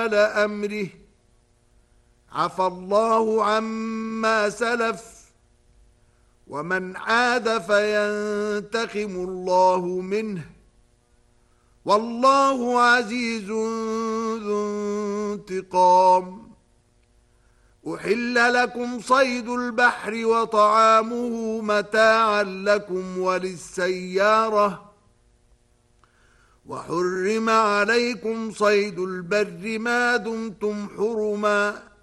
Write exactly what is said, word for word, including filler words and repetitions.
وبال أمره، عفى الله عما سلف، ومن عاد فينتقم الله منه، والله عزيز ذو انتقام. أحل لكم صيد البحر وطعامه متاعا لكم وللسيارة، وحرم عليكم صيد البر ما دمتم حرما،